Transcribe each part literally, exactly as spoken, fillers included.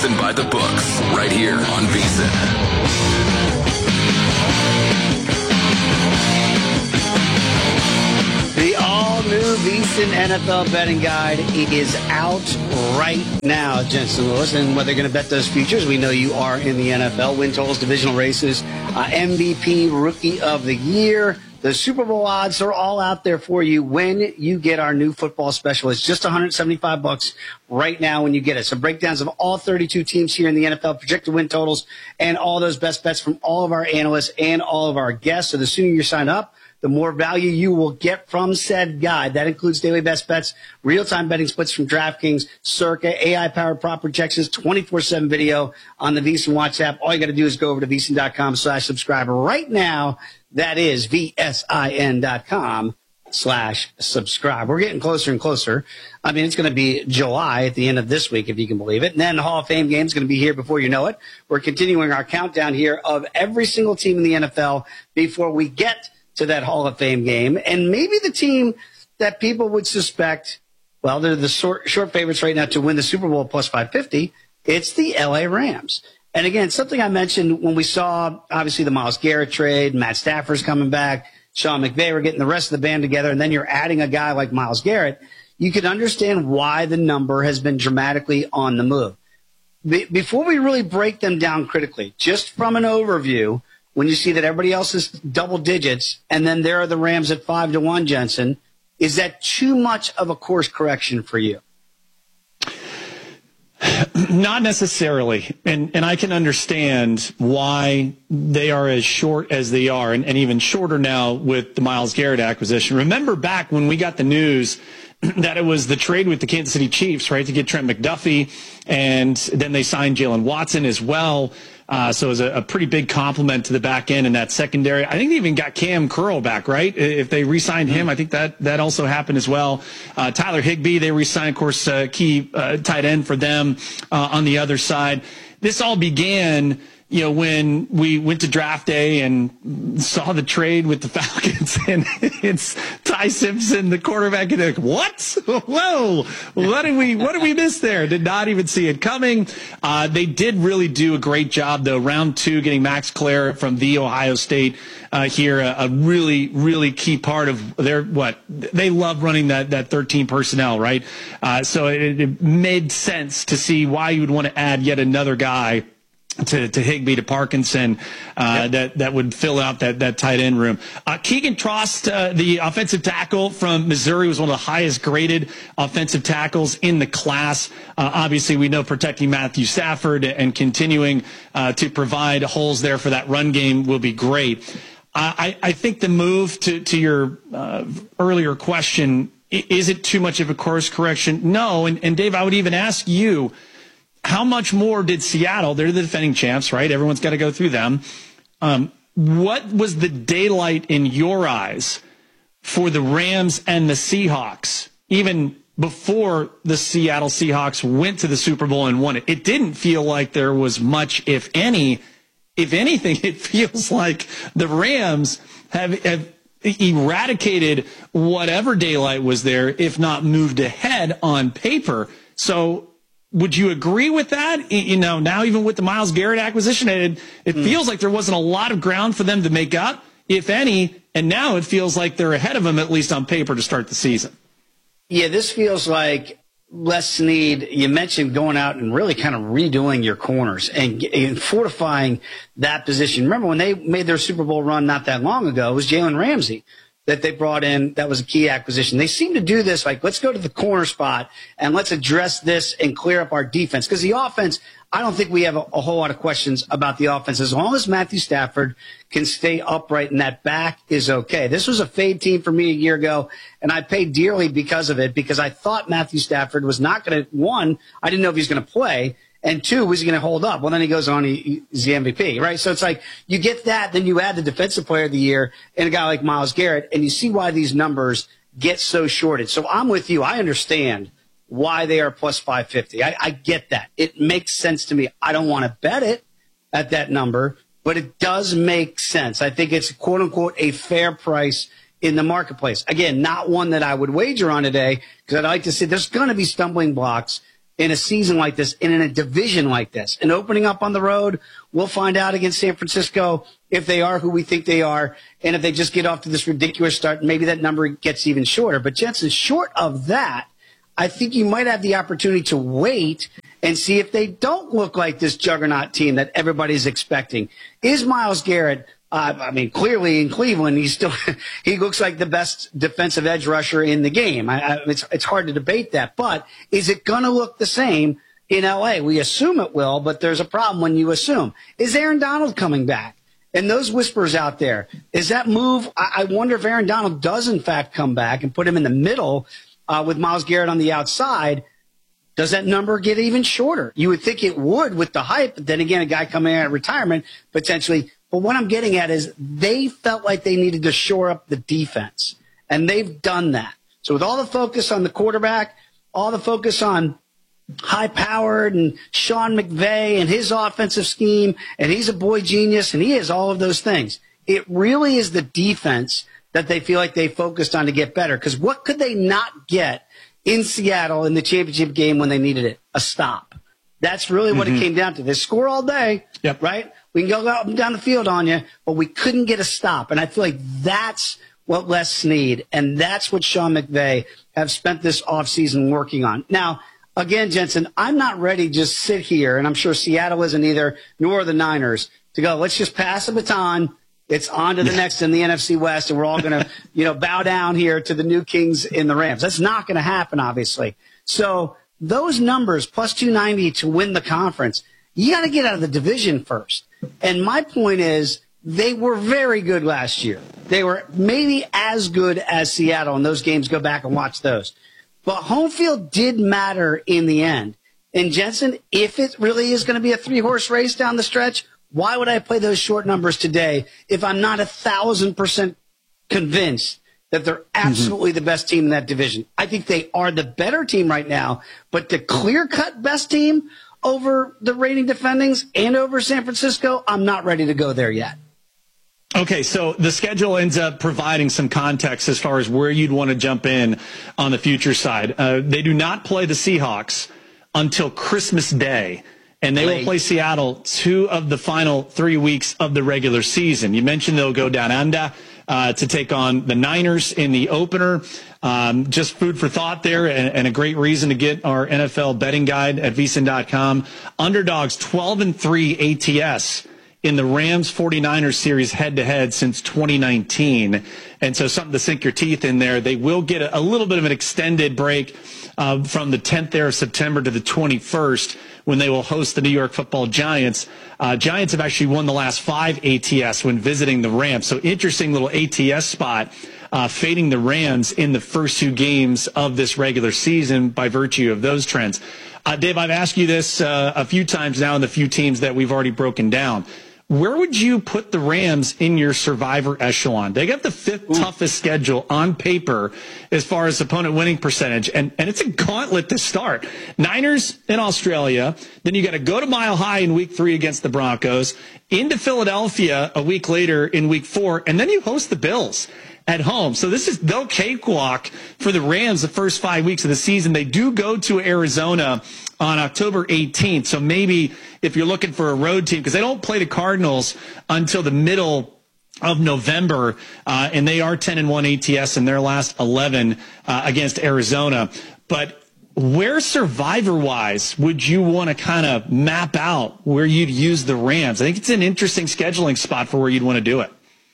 VSiN by the books, right here on VSiN. The all-new VSiN N F L betting guide is out right now, Jensen Lewis. And whether you're going to bet those futures, we know you are in the N F L. Win totals, divisional races, uh, M V P, Rookie of the Year. The Super Bowl odds are all out there for you when you get our new football special. It's just one hundred seventy-five bucks right now when you get it. So breakdowns of all thirty-two teams here in the N F L, projected win totals, and all those best bets from all of our analysts and all of our guests. So the sooner you sign up, the more value you will get from said guide. That includes daily best bets, real-time betting splits from DraftKings, Circa, A I-powered prop projections, twenty-four seven video on the VSiN Watch app. All you got to do is go over to VSiN.com slash subscribe right now. That is V-S-I-N dot com slash subscribe. We're getting closer and closer. I mean, it's going to be July at the end of this week, if you can believe it. And then the Hall of Fame game is going to be here before you know it. We're continuing our countdown here of every single team in the N F L before we get to that Hall of Fame game. And maybe the team that people would suspect, well, they're the short, short favorites right now to win the Super Bowl plus five fifty. It's the L A Rams. And again, something I mentioned when we saw, obviously, the Myles Garrett trade, Matt Stafford's coming back, Sean McVay, we're getting the rest of the band together, and then you're adding a guy like Myles Garrett, you can understand why the number has been dramatically on the move. Be- before we really break them down critically, just from an overview, when you see that everybody else is double digits, and then there are the Rams at five to one, Jensen, is that too much of a course correction for you? Not necessarily. And and I can understand why they are as short as they are, and, and even shorter now with the Myles Garrett acquisition. Remember back when we got the news that it was the trade with the Kansas City Chiefs, right, to get Trent McDuffie, and then they signed Jalen Watson as well. Uh, so it was a, a pretty big compliment to the back end in that secondary. I think they even got Cam Curl back, right? If they re-signed him, I think that, that also happened as well. Uh, Tyler Higbee, they re-signed, of course, uh, key uh, tight end for them uh, on the other side. This all began, you know, when we went to draft day and saw the trade with the Falcons, and it's Ty Simpson, the quarterback, and they're like, what? Whoa, what did we, what did we miss there? Did not even see it coming. Uh, they did really do a great job, though. Round two, getting Max Clare from the Ohio State uh, here, a, a really, really key part of their, what, they love running that, that thirteen personnel, right? Uh, so it, it made sense to see why you would want to add yet another guy to, to Higbee, to Parkinson, uh, yep. that, that would fill out that, that tight end room. Uh, Keegan Trost, uh, the offensive tackle from Missouri, was one of the highest graded offensive tackles in the class. Uh, obviously, we know protecting Matthew Stafford and continuing, uh, to provide holes there for that run game will be great. I, I think the move to, to your, uh, earlier question, is it too much of a course correction? No. And, and Dave, I would even ask you, how much more did Seattle, they're the defending champs, right? Everyone's got to go through them. Um, what was the daylight in your eyes for the Rams and the Seahawks, even before the Seattle Seahawks went to the Super Bowl and won it? It didn't feel like there was much, if any. If anything, it feels like the Rams have, have eradicated whatever daylight was there, if not moved ahead on paper. So, would you agree with that? You know, now even with the Myles Garrett acquisition, it, it mm. feels like there wasn't a lot of ground for them to make up, if any, and now it feels like they're ahead of them, at least on paper, to start the season. Yeah, this feels like Les Snead, you mentioned going out and really kind of redoing your corners and, and fortifying that position. Remember when they made their Super Bowl run not that long ago, it was Jalen Ramsey that they brought in. That was a key acquisition. They seem to do this, like, let's go to the corner spot and let's address this and clear up our defense. Because the offense, I don't think we have a, a whole lot of questions about the offense. As long as Matthew Stafford can stay upright and that back is okay. This was a fade team for me a year ago, and I paid dearly because of it, because I thought Matthew Stafford was not going to, one, I didn't know if he was going to play, and two, was he going to hold up? Well, then he goes on, he, he's the M V P, right? So it's like you get that, then you add the defensive player of the year and a guy like Myles Garrett, and you see why these numbers get so shorted. So I'm with you. I understand why they are plus five fifty. I, I get that. It makes sense to me. I don't want to bet it at that number, but it does make sense. I think it's, quote unquote, a fair price in the marketplace. Again, not one that I would wager on today, because I'd like to see there's going to be stumbling blocks in a season like this and in a division like this. And opening up on the road, we'll find out against San Francisco if they are who we think they are. And if they just get off to this ridiculous start, maybe that number gets even shorter. But Jensen, short of that, I think you might have the opportunity to wait and see if they don't look like this juggernaut team that everybody's expecting. Is Myles Garrett, uh, I mean, clearly in Cleveland, he's still, he looks like the best defensive edge rusher in the game. I, I, it's, it's hard to debate that, but is it going to look the same in L A? We assume it will, but there's a problem when you assume. Is Aaron Donald coming back? And those whispers out there, is that move? I, I wonder if Aaron Donald does in fact come back and put him in the middle uh, with Myles Garrett on the outside. Does that number get even shorter? You would think it would with the hype, but then again, a guy coming out of retirement potentially. But what I'm getting at is they felt like they needed to shore up the defense, and they've done that. So with all the focus on the quarterback, all the focus on high-powered and Sean McVay and his offensive scheme, and he's a boy genius, and he is all of those things. It really is the defense that they feel like they focused on to get better. Because what could they not get in Seattle in the championship game when they needed it? A stop. That's really what mm-hmm. it came down to. They score all day, yep. right? We can go up and down the field on you, but we couldn't get a stop. And I feel like that's what Les Snead and that's what Sean McVay have spent this offseason working on. Now, again, Jensen, I'm not ready to just sit here, and I'm sure Seattle isn't either, nor the Niners, to go, let's just pass the baton. It's on to the next in the N F C West, and we're all going to, you know, bow down here to the new Kings in the Rams. That's not going to happen, obviously. So those numbers, plus two ninety to win the conference, you got to get out of the division first. And my point is, they were very good last year. They were maybe as good as Seattle, and those games, go back and watch those. But home field did matter in the end. And Jensen, if it really is going to be a three-horse race down the stretch, why would I play those short numbers today if I'm not a thousand percent convinced that they're absolutely mm-hmm. the best team in that division? I think they are the better team right now, but the clear-cut best team over the reigning defendings and over San Francisco, I'm not ready to go there yet. Okay, so the schedule ends up providing some context as far as where you'd want to jump in on the future side. Uh, they do not play the Seahawks until Christmas Day, and they will play Seattle two of the final three weeks of the regular season. You mentioned they'll go down under uh, to take on the Niners in the opener. Um, just food for thought there, and, and a great reason to get our N F L betting guide at V S I N dot com. Underdogs twelve and three A T S in the Rams forty-niners series head-to-head since twenty nineteen. And so something to sink your teeth in there. They will get a, a little bit of an extended break uh, from the tenth there of September to the twenty-first when they will host the New York Football Giants. Uh, Giants have actually won the last five A T S when visiting the Rams. So interesting little A T S spot, uh, fading the Rams in the first two games of this regular season by virtue of those trends. Uh, Dave, I've asked you this uh, a few times now in the few teams that we've already broken down. Where would you put the Rams in your survivor echelon? They got the fifth Ooh. toughest schedule on paper as far as opponent winning percentage, and, and it's a gauntlet to start. Niners in Australia, then you got to go to Mile High in week three against the Broncos, into Philadelphia a week later in week four, and then you host the Bills at home. So this is no cakewalk for the Rams the first five weeks of the season. They do go to Arizona on October eighteenth. So maybe if you're looking for a road team, because they don't play the Cardinals until the middle of November, uh, and they are ten and one A T S in their last eleven uh, against Arizona. But where survivor-wise would you want to kind of map out where you'd use the Rams? I think it's an interesting scheduling spot for where you'd want to do it.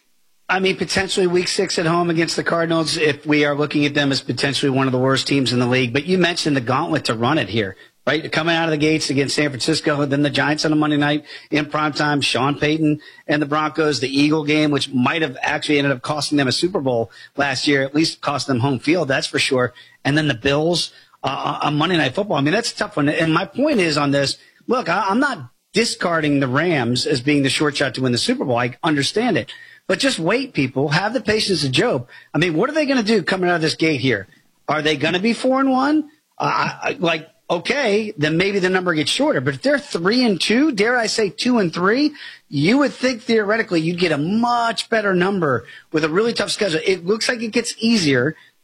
I mean, potentially week six at home against the Cardinals, if we are looking at them as potentially one of the worst teams in the league. But you mentioned the gauntlet to run it here, right? Coming out of the gates against San Francisco, then the Giants on a Monday night in primetime, Sean Payton and the Broncos, the Eagle game, which might have actually ended up costing them a Super Bowl last year, at least cost them home field, that's for sure. And then the Bills uh, on Monday Night Football. I mean, that's a tough one. And my point is on this, look, I, I'm not discarding the Rams as being the short shot to win the Super Bowl. I understand it. But just wait, people. Have the patience of Job. I mean, what are they going to do coming out of this gate here? Are they going to be four and one? Uh, I, like, okay, then maybe the number gets shorter. But if they're three and two, dare I say two and three, you would think theoretically you'd get a much better number with a really tough schedule. It looks like it gets easier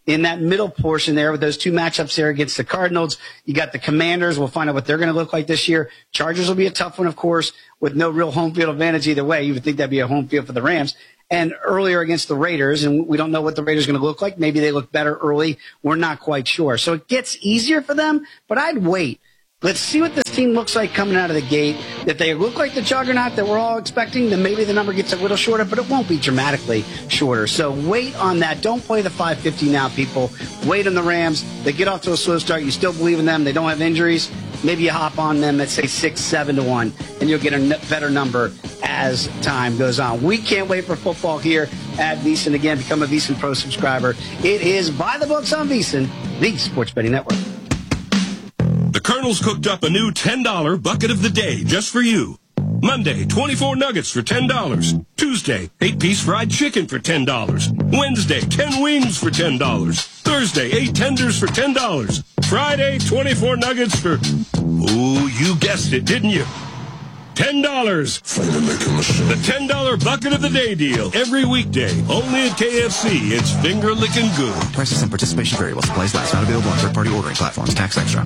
in that middle portion there with those two matchups there against the Cardinals. You got the Commanders. We'll find out what they're going to look like this year. Chargers will be a tough one, of course, with no real home field advantage either way. You would think that'd be a home field for the Rams. And earlier against the Raiders, and we don't know what the Raiders are going to look like. Maybe they look better early. We're not quite sure. So it gets easier for them, but I'd wait. Let's see what this team looks like coming out of the gate. If they look like the juggernaut that we're all expecting, then maybe the number gets a little shorter, but it won't be dramatically shorter. So wait on that. Don't play the five fifty now, people. Wait on the Rams. They get off to a slow start. You still believe in them. They don't have injuries. Maybe you hop on them at, say, six, seven to one, and you'll get a better number as time goes on. We can't wait for football here at VSiN. Again, become a VSiN Pro subscriber. It is By the Books on VSiN, the Sports Betting Network. The Colonel's cooked up a new ten dollar bucket of the day just for you. Monday, twenty-four nuggets for ten dollars. Tuesday, eight-piece fried chicken for ten dollars. Wednesday, ten wings for ten dollars. Thursday, eight tenders for ten dollars. Friday, twenty-four nuggets for... Ooh, you guessed it, didn't you? ten dollars. The ten dollar bucket of the day deal. Every weekday. Only at K F C. It's finger-licking good. Prices and participation vary while supplies last. Not available on third-party ordering platforms. Tax extra.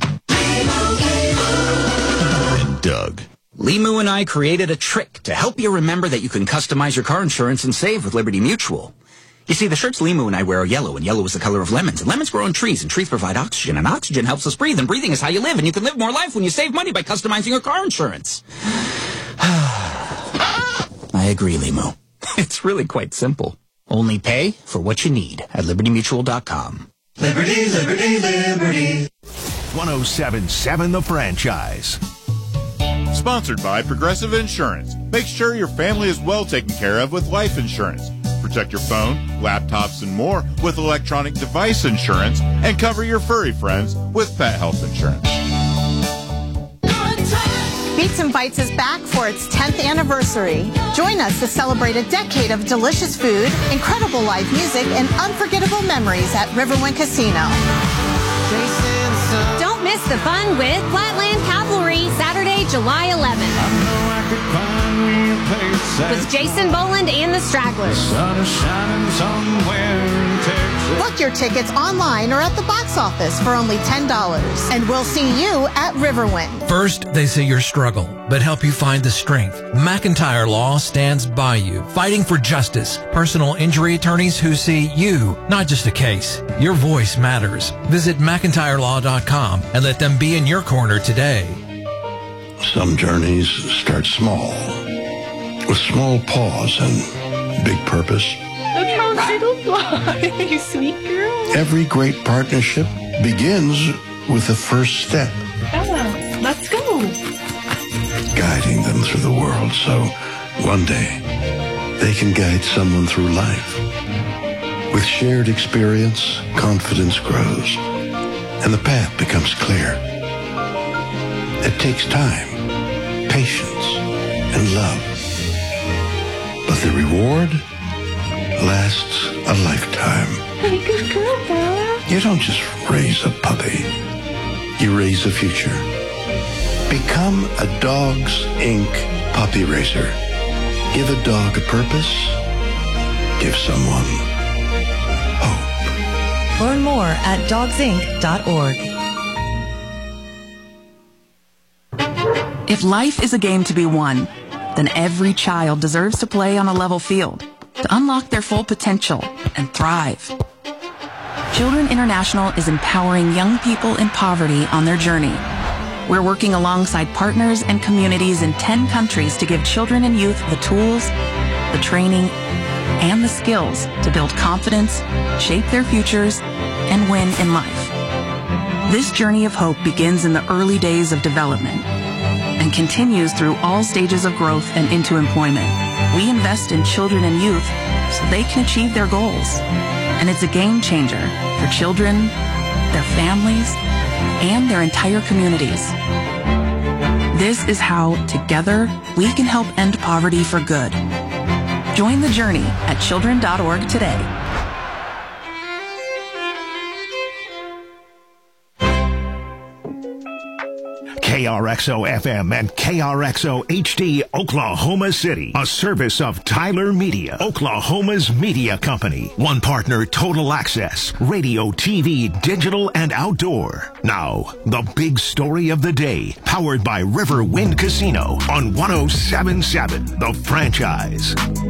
And Doug. Limu and I created a trick to help you remember that you can customize your car insurance and save with Liberty Mutual. You see, the shirts Limu and I wear are yellow, and yellow is the color of lemons. And lemons grow on trees, and trees provide oxygen, and oxygen helps us breathe, and breathing is how you live, and you can live more life when you save money by customizing your car insurance. I agree, Limu. It's really quite simple. Only pay for what you need at liberty mutual dot com. Liberty, liberty, liberty. one oh seven point seven The Franchise. Sponsored by Progressive Insurance. Make sure your family is well taken care of with life insurance. Protect your phone, laptops, and more with electronic device insurance, and cover your furry friends with pet health insurance. Beats and Bites is back for its tenth anniversary. Join us to celebrate a decade of delicious food, incredible live music, and unforgettable memories at Riverwind Casino. Don't miss the fun with Flatland Cavalry, Saturday, July eleventh. With Jason Boland and the Stragglers. Book your tickets online or at the box office for only ten dollars. And we'll see you at Riverwind. First, they say your struggle, but help you find the strength. McIntyre Law stands by you, fighting for justice. Personal injury attorneys who see you, not just a case. Your voice matters. Visit McIntyre Law dot com and let them be in your corner today. Some journeys start small, with small pause and big purpose. Look how little fly, you sweet girl. Every great partnership begins with the first step. Bella, let's go. Guiding them through the world so one day they can guide someone through life. With shared experience, confidence grows, and the path becomes clear. It takes time, patience, and love. But the reward lasts a lifetime. Hey, good girl, Bella. You don't just raise a puppy. You raise a future. Become a Dogs Incorporated puppy raiser. Give a dog a purpose. Give someone hope. Learn more at dogs inc dot org. If life is a game to be won, then every child deserves to play on a level field to unlock their full potential and thrive. Children International is empowering young people in poverty on their journey. We're working alongside partners and communities in ten countries to give children and youth the tools, the training, and the skills to build confidence, shape their futures, and win in life. This journey of hope begins in the early days of development and continues through all stages of growth and into employment. We invest in children and youth so they can achieve their goals. And it's a game changer for children, their families, and their entire communities. This is how, together, we can help end poverty for good. Join the journey at children dot org today. K K R X O F M and K R X O H D Oklahoma City. A service of Tyler Media, Oklahoma's media company. One partner, Total Access, radio, T V, digital, and outdoor. Now, the big story of the day, powered by Riverwind Casino on one oh seven point seven The Franchise.